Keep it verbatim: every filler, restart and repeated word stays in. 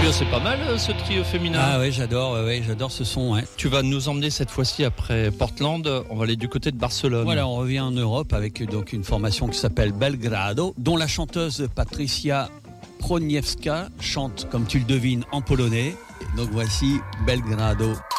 bien, c'est pas mal ce trio féminin. Ah ouais, j'adore, ouais, j'adore ce son. Ouais. Tu vas nous emmener cette fois-ci après Portland. On va aller du côté de Barcelone. Voilà, on revient en Europe avec donc une formation qui s'appelle Belgrado, dont la chanteuse Patricia Proniewska chante, comme tu le devines, en polonais. Donc voici Belgrado.